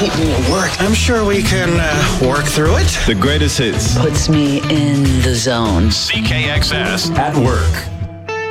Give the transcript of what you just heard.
hate being at work. I'm sure we can work through it. The greatest hits. Puts me in the zone. CKXS at work.